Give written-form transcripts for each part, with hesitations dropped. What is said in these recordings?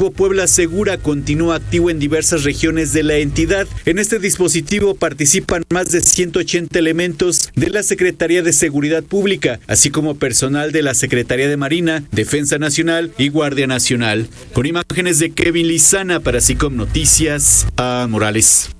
dispositivo Puebla Segura continúa activo en diversas regiones de la entidad. En este dispositivo participan más de 180 elementos de la Secretaría de Seguridad Pública, así como personal de la Secretaría de Marina, Defensa Nacional y Guardia Nacional. Con imágenes de Kevin Lizana para SICOM Noticias, a Morales.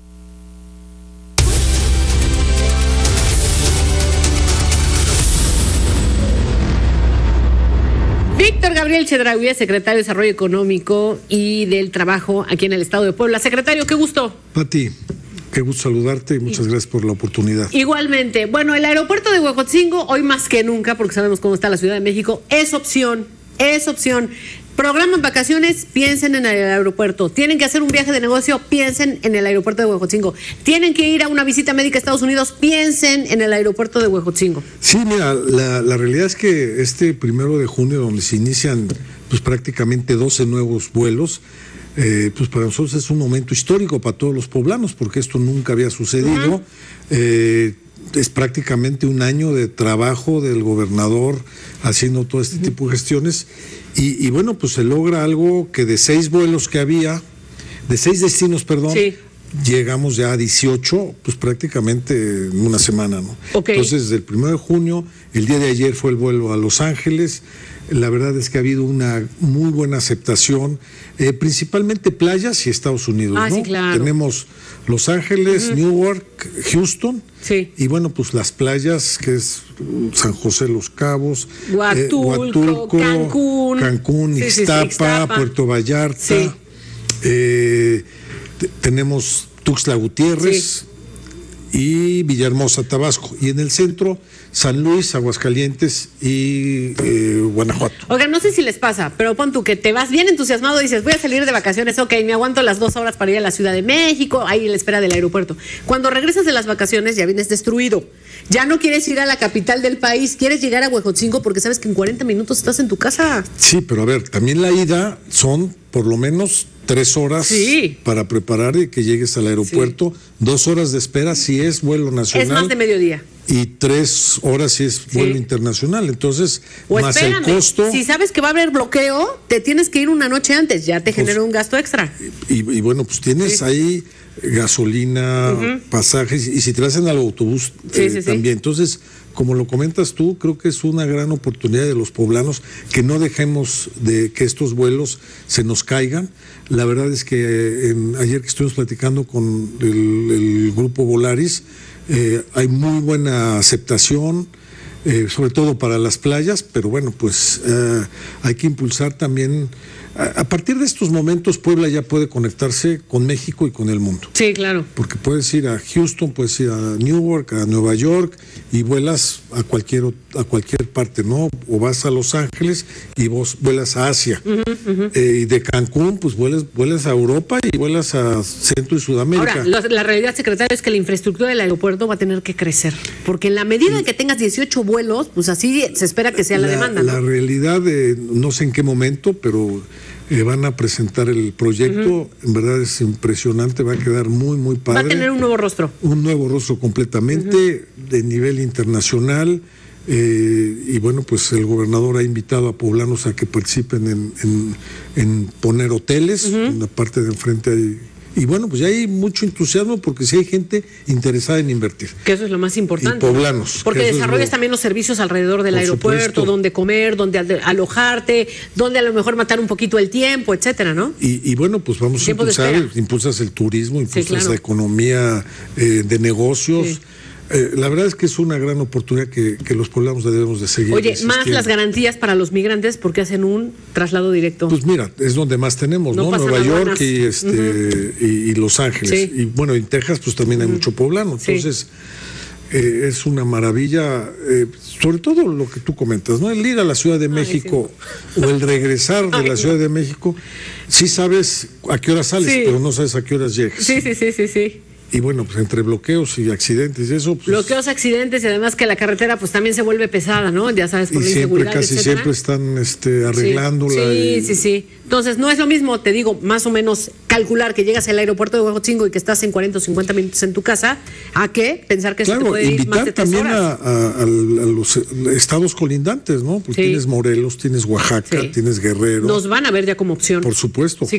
Víctor Gabriel Chedraui, secretario de Desarrollo Económico y del Trabajo aquí en el estado de Puebla. Secretario, qué gusto. Pati, qué gusto saludarte y muchas gracias por la oportunidad. Igualmente. Bueno, el aeropuerto de Huejotzingo, hoy más que nunca, porque sabemos cómo está la Ciudad de México, es opción. Programan vacaciones, piensen en el aeropuerto. Tienen que hacer un viaje de negocio, piensen en el aeropuerto de Huejotzingo. Tienen que ir a una visita médica a Estados Unidos, piensen en el aeropuerto de Huejotzingo. Sí, mira, la realidad es que este 1 de junio, donde se inician pues prácticamente 12 nuevos vuelos, pues para nosotros es un momento histórico para todos los poblanos, porque esto nunca había sucedido. Es prácticamente un año de trabajo del gobernador haciendo todo este tipo de gestiones y bueno, pues se logra algo que de 6 vuelos que había, de 6 destinos, perdón, sí, llegamos ya a 18, pues prácticamente en una semana, ¿no? Okay. Entonces, desde el 1 de junio, el día de ayer fue el vuelo a Los Ángeles. La verdad es que ha habido una muy buena aceptación, principalmente playas y Estados Unidos, ¿no? Sí, claro. Tenemos Los Ángeles, Newark, Houston, sí, y bueno, pues las playas, que es San José Los Cabos, Huatulco, Cancún, sí, Ixtapa, Puerto Vallarta, sí. Tenemos Tuxtla Gutiérrez, sí, y Villahermosa, Tabasco, y en el centro San Luis, Aguascalientes y Guanajuato. Oiga, no sé si les pasa, pero pon tú que te vas bien entusiasmado y dices, voy a salir de vacaciones, ok, me aguanto las 2 horas para ir a la Ciudad de México, ahí en la espera del aeropuerto. Cuando regresas de las vacaciones ya vienes destruido. Ya no quieres ir a la capital del país, quieres llegar a Huejotzingo porque sabes que en 40 minutos estás en tu casa. Sí, pero a ver, también la ida son por lo menos 3 horas, sí, para preparar y que llegues al aeropuerto, sí, 2 horas de espera si es vuelo nacional. Es más de mediodía. Y 3 horas si es vuelo internacional, entonces más espérame, el costo. Si sabes que va a haber bloqueo, te tienes que ir una noche antes, ya te genera un gasto extra. Y bueno, pues tienes ahí gasolina, pasajes, y si te hacen al autobús también. Entonces, como lo comentas tú, creo que es una gran oportunidad de los poblanos que no dejemos de que estos vuelos se nos caigan. La verdad es que ayer que estuvimos platicando con el grupo Volaris, hay muy buena aceptación, sobre todo para las playas, pero bueno, pues hay que impulsar también. A partir de estos momentos, Puebla ya puede conectarse con México y con el mundo. Sí, claro. Porque puedes ir a Houston, puedes ir a Newark, a Nueva York, y vuelas a cualquier parte, ¿no? O vas a Los Ángeles y vos vuelas a Asia. Y de Cancún, pues vuelas a Europa y vuelas a Centro y Sudamérica. Ahora, la realidad, secretario, es que la infraestructura del aeropuerto va a tener que crecer. Porque en la medida en que tengas 18 vuelos, pues así se espera que sea la demanda, ¿no? La realidad, no sé en qué momento, pero van a presentar el proyecto, en verdad es impresionante, va a quedar muy, muy padre. Va a tener un nuevo rostro. Un nuevo rostro completamente, de nivel internacional, y bueno, pues el gobernador ha invitado a poblanos a que participen en poner hoteles, en la parte de enfrente hay. Y bueno, pues ya hay mucho entusiasmo porque sí hay gente interesada en invertir. Que eso es lo más importante. Y poblanos. Porque desarrollas también los servicios alrededor del aeropuerto, supuesto, donde comer, donde alojarte, donde a lo mejor matar un poquito el tiempo, etcétera, ¿no? Y bueno, pues vamos a impulsas el turismo, impulsas la economía de negocios. Sí. La verdad es que es una gran oportunidad que los poblanos debemos de seguir. Oye, más las garantías para los migrantes porque hacen un traslado directo. Pues mira, es donde más tenemos, ¿no? Nueva York y Los Ángeles. Sí. Y bueno, en Texas pues también hay mucho poblano. Entonces, es una maravilla, sobre todo lo que tú comentas, ¿no? El ir a la Ciudad de México o el regresar de la Ciudad de México, sí sabes a qué hora sales, pero no sabes a qué horas llegas. Sí. Y bueno, pues entre bloqueos y accidentes y eso. Pues, bloqueos, accidentes y además que la carretera pues también se vuelve pesada, ¿no? Ya sabes, por la inseguridad, casi siempre están arreglándola. Sí. Entonces, no es lo mismo, te digo, más o menos calcular que llegas al aeropuerto de Huejotzingo y que estás en 40 o 50 minutos en tu casa, a que pensar que eso te puede ir más de 3 horas. Claro, invitar también a los estados colindantes, ¿no? Porque tienes Morelos, tienes Oaxaca, tienes Guerrero. Nos van a ver ya como opción. Por supuesto.